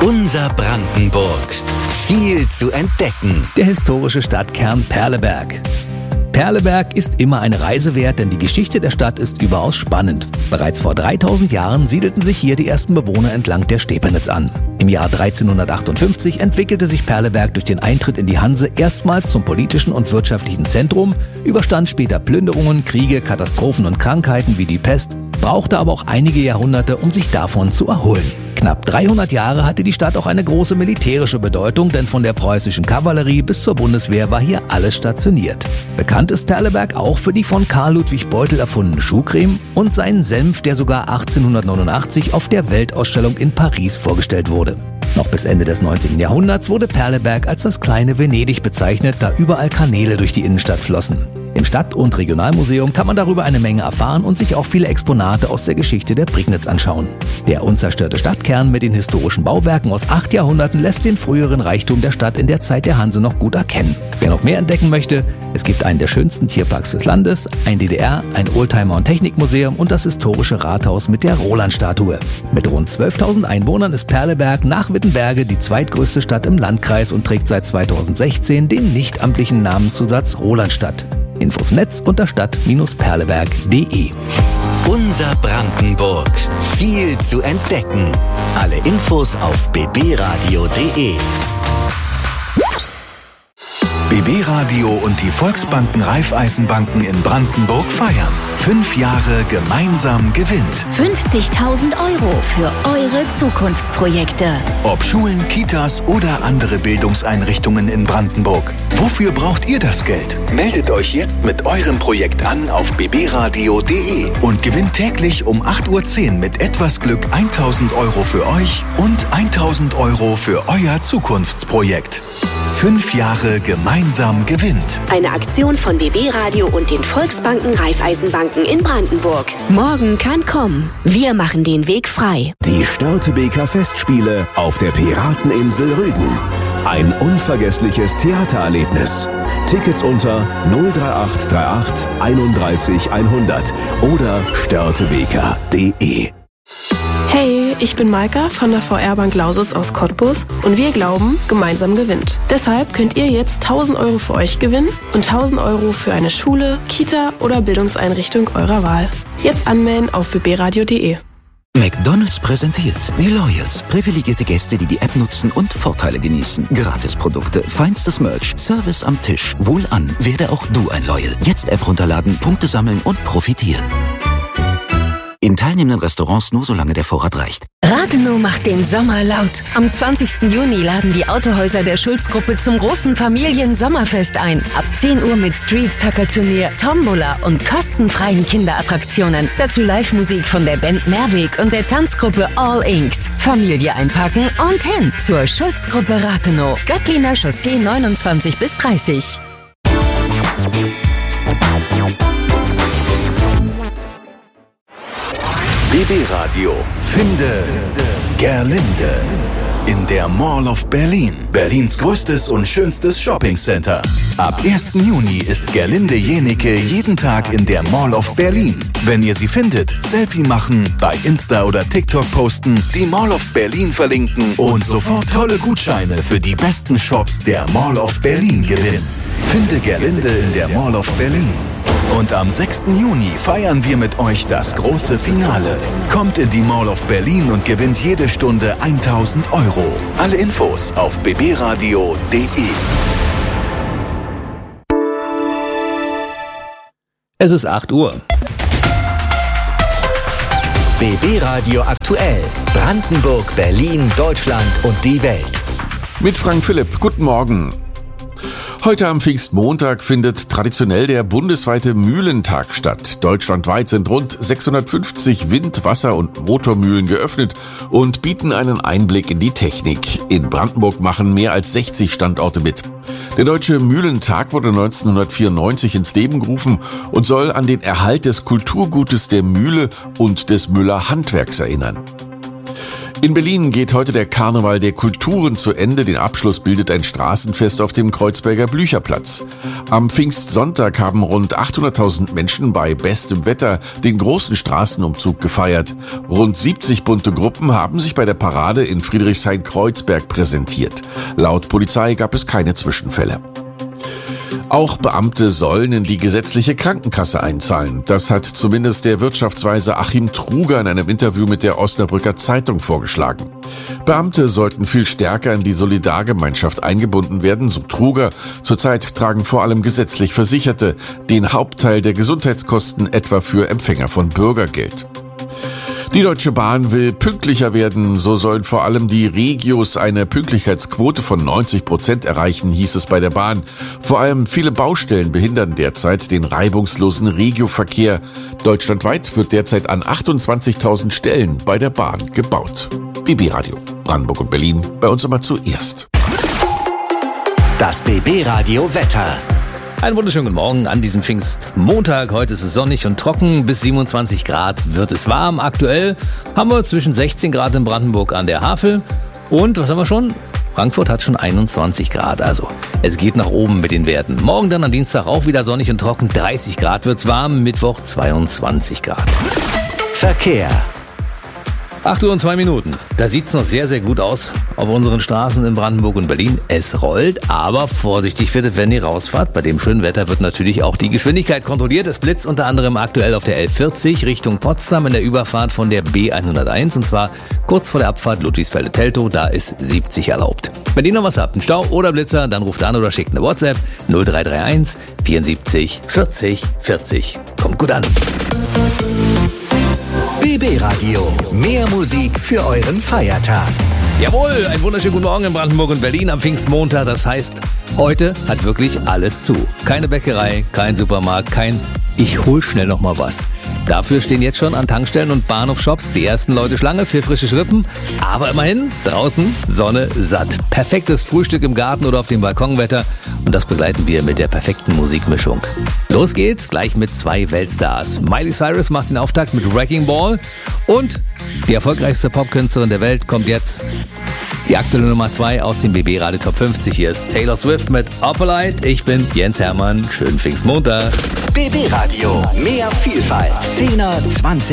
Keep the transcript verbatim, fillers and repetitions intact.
Unser Brandenburg. Viel zu entdecken. Der historische Stadtkern Perleberg. Perleberg ist immer eine Reise wert, denn die Geschichte der Stadt ist überaus spannend. Bereits vor dreitausend Jahren siedelten sich hier die ersten Bewohner entlang der Stepenitz an. Im Jahr dreizehnhundertachtundfünfzig entwickelte sich Perleberg durch den Eintritt in die Hanse erstmals zum politischen und wirtschaftlichen Zentrum, überstand später Plünderungen, Kriege, Katastrophen und Krankheiten wie die Pest, brauchte aber auch einige Jahrhunderte, um sich davon zu erholen. Knapp dreihundert Jahre hatte die Stadt auch eine große militärische Bedeutung, denn von der preußischen Kavallerie bis zur Bundeswehr war hier alles stationiert. Bekannt ist Perleberg auch für die von Karl Ludwig Beutel erfundene Schuhcreme und seinen Senf, der sogar achtzehnhundertneunundachtzig auf der Weltausstellung in Paris vorgestellt wurde. Noch bis Ende des neunzehnten Jahrhunderts wurde Perleberg als das kleine Venedig bezeichnet, da überall Kanäle durch die Innenstadt flossen. Im Stadt- und Regionalmuseum kann man darüber eine Menge erfahren und sich auch viele Exponate aus der Geschichte der Prignitz anschauen. Der unzerstörte Stadtkern mit den historischen Bauwerken aus acht Jahrhunderten lässt den früheren Reichtum der Stadt in der Zeit der Hanse noch gut erkennen. Wer noch mehr entdecken möchte, es gibt einen der schönsten Tierparks des Landes, ein D D R, ein Oldtimer- und Technikmuseum und das historische Rathaus mit der Roland-Statue. Mit rund zwölftausend Einwohnern ist Perleberg nach Wittenberge die zweitgrößte Stadt im Landkreis und trägt seit zweitausendsechzehn den nichtamtlichen Namenszusatz Rolandstadt. Infos im Netz unter stadt Bindestrich perleberg punkt de. Unser Brandenburg. Viel zu entdecken. Alle Infos auf b b radio punkt de. B B Radio und die Volksbanken Raiffeisenbanken in Brandenburg feiern. Fünf Jahre gemeinsam gewinnt. fünfzigtausend Euro für eure Zukunftsprojekte. Ob Schulen, Kitas oder andere Bildungseinrichtungen in Brandenburg. Wofür braucht ihr das Geld? Meldet euch jetzt mit eurem Projekt an auf b b radio punkt de und gewinnt täglich um acht Uhr zehn mit etwas Glück tausend Euro für euch und tausend Euro für euer Zukunftsprojekt. Fünf Jahre gemeinsam gewinnt. Eine Aktion von B B Radio und den Volksbanken Raiffeisenbanken in Brandenburg. Morgen kann kommen. Wir machen den Weg frei. Die Störtebeker Festspiele auf der Pirateninsel Rügen. Ein unvergessliches Theatererlebnis. Tickets unter null drei acht drei acht einunddreißig hundert oder störtebeker punkt de. Hey, ich bin Maika von der V R-Bank Lausitz aus Cottbus und wir glauben, gemeinsam gewinnt. Deshalb könnt ihr jetzt tausend Euro für euch gewinnen und tausend Euro für eine Schule, Kita oder Bildungseinrichtung eurer Wahl. Jetzt anmelden auf b b radio punkt de. McDonald's präsentiert die Loyals. Privilegierte Gäste, die die App nutzen und Vorteile genießen. Gratisprodukte, feinstes Merch, Service am Tisch. Wohlan, werde auch du ein Loyal. Jetzt App runterladen, Punkte sammeln und profitieren. In teilnehmenden Restaurants nur solange der Vorrat reicht. Rathenow macht den Sommer laut. Am zwanzigsten Juni laden die Autohäuser der Schulz-Gruppe zum großen Familien-Sommerfest ein. Ab zehn Uhr mit Street-Soccer-Turnier, Tombola und kostenfreien Kinderattraktionen. Dazu Live-Musik von der Band Mehrweg und der Tanzgruppe All Inks. Familie einpacken und hin zur Schulz-Gruppe Rathenow. Göttliner Chaussee neunundzwanzig bis dreißig. B B Radio. Finde Gerlinde. In der Mall of Berlin. Berlins größtes und schönstes Shoppingcenter. Ab ersten Juni ist Gerlinde Jenike jeden Tag in der Mall of Berlin. Wenn ihr sie findet, Selfie machen, bei Insta oder TikTok posten, die Mall of Berlin verlinken und sofort tolle Gutscheine für die besten Shops der Mall of Berlin gewinnen. Finde Gerlinde in der Mall of Berlin. Und am sechsten Juni feiern wir mit euch das große Finale. Kommt in die Mall of Berlin und gewinnt jede Stunde tausend Euro. Alle Infos auf b b radio punkt de. Es ist acht Uhr. B B Radio aktuell. Brandenburg, Berlin, Deutschland und die Welt. Mit Frank Philipp. Guten Morgen. Heute am Pfingstmontag findet traditionell der bundesweite Mühlentag statt. Deutschlandweit sind rund sechshundertfünfzig Wind-, Wasser- und Motormühlen geöffnet und bieten einen Einblick in die Technik. In Brandenburg machen mehr als sechzig Standorte mit. Der Deutsche Mühlentag wurde neunzehnhundertvierundneunzig ins Leben gerufen und soll an den Erhalt des Kulturgutes der Mühle und des Müller Handwerks erinnern. In Berlin geht heute der Karneval der Kulturen zu Ende. Den Abschluss bildet ein Straßenfest auf dem Kreuzberger Blücherplatz. Am Pfingstsonntag haben rund achthunderttausend Menschen bei bestem Wetter den großen Straßenumzug gefeiert. Rund siebzig bunte Gruppen haben sich bei der Parade in Friedrichshain-Kreuzberg präsentiert. Laut Polizei gab es keine Zwischenfälle. Auch Beamte sollen in die gesetzliche Krankenkasse einzahlen. Das hat zumindest der Wirtschaftsweise Achim Truger in einem Interview mit der Osnabrücker Zeitung vorgeschlagen. Beamte sollten viel stärker in die Solidargemeinschaft eingebunden werden, so Truger. Zurzeit tragen vor allem gesetzlich Versicherte den Hauptteil der Gesundheitskosten, etwa für Empfänger von Bürgergeld. Die Deutsche Bahn will pünktlicher werden. So sollen vor allem die Regios eine Pünktlichkeitsquote von neunzig Prozent erreichen, hieß es bei der Bahn. Vor allem viele Baustellen behindern derzeit den reibungslosen Regioverkehr. Deutschlandweit wird derzeit an achtundzwanzigtausend Stellen bei der Bahn gebaut. B B Radio, Brandenburg und Berlin, bei uns immer zuerst. Das B B Radio Wetter. Einen wunderschönen guten Morgen an diesem Pfingstmontag. Heute ist es sonnig und trocken. Bis siebenundzwanzig Grad wird es warm. Aktuell haben wir zwischen sechzehn Grad in Brandenburg an der Havel. Und was haben wir schon? Frankfurt hat schon einundzwanzig Grad. Also es geht nach oben mit den Werten. Morgen dann am Dienstag auch wieder sonnig und trocken. dreißig Grad wird's warm. Mittwoch zweiundzwanzig Grad. Verkehr. acht Uhr und zwei Minuten. Da sieht's noch sehr, sehr gut aus auf unseren Straßen in Brandenburg und Berlin. Es rollt, aber vorsichtig bitte, wenn ihr rausfahrt. Bei dem schönen Wetter wird natürlich auch die Geschwindigkeit kontrolliert. Es blitzt unter anderem aktuell auf der L vierzig Richtung Potsdam in der Überfahrt von der B hunderteins. Und zwar kurz vor der Abfahrt Ludwigsfelde-Teltow. Da ist siebzig erlaubt. Wenn ihr noch was habt, einen Stau oder Blitzer, dann ruft an oder schickt eine WhatsApp null drei drei eins vierundsiebzig vierzig vierzig. Kommt gut an. B B Radio. Mehr Musik für euren Feiertag. Jawohl, einen wunderschönen guten Morgen in Brandenburg und Berlin am Pfingstmontag. Das heißt, heute hat wirklich alles zu. Keine Bäckerei, kein Supermarkt, kein ich hol schnell noch mal was. Dafür stehen jetzt schon an Tankstellen und Bahnhofshops die ersten Leute Schlange für frische Schrippen. Aber immerhin, draußen Sonne satt. Perfektes Frühstück im Garten oder auf dem Balkonwetter. Und das begleiten wir mit der perfekten Musikmischung. Los geht's, gleich mit zwei Weltstars. Miley Cyrus macht den Auftakt mit Wrecking Ball. Und die erfolgreichste Popkünstlerin der Welt kommt jetzt. Die aktuelle Nummer zwei aus dem B B Radio Top fünfzig. Hier ist Taylor Swift mit Opalite. Ich bin Jens Hermann. Schönen Pfingstmontag. B B Radio. Mehr Vielfalt. zehner, zwanzig